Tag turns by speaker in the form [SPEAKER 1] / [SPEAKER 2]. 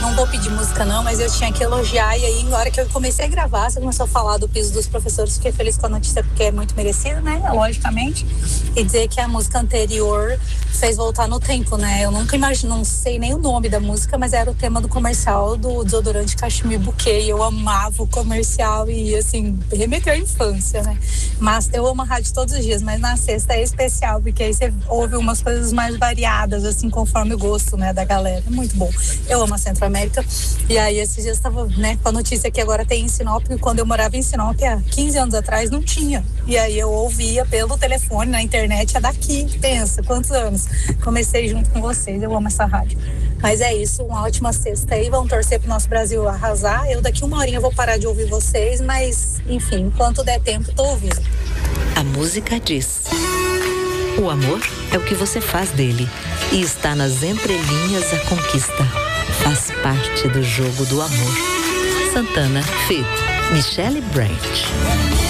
[SPEAKER 1] não vou pedir música não, mas eu tinha que elogiar. E aí, na hora que eu comecei a gravar, você começou a falar do piso dos professores. Fiquei feliz com a notícia, porque é muito merecida, né? Logicamente. E dizer que a música anterior fez voltar no tempo, né? Eu nunca imagino, não sei nem o nome da música, mas era o tema do comercial do desodorante Cashmere Bouquet. Eu amava o comercial e, assim, remeteu à infância, né? Mas eu amo a rádio todos os dias, mas na sexta é especial, porque aí você ouve umas coisas mais variadas, assim, conforme o gosto, né, da galera. É muito bom. Eu amo a Centro-América. E aí, esses dias estava, né, com a notícia que agora tem em Sinop, e quando eu morava em Sinop, há 15 anos atrás, não tinha. E aí eu ouvia pelo telefone, na internet, é daqui. Pensa, quantos anos? Comecei junto com vocês, eu amo essa rádio. Mas é isso, uma ótima sexta aí, vamos torcer pro nosso Brasil arrasar. Eu daqui uma horinha vou parar de ouvir vocês, mas, enfim, enquanto der tempo, tô ouvindo.
[SPEAKER 2] A música diz: o amor é o que você faz dele, e está nas entrelinhas a conquista. Faz parte do jogo do amor. Santana feat. Michelle Branch.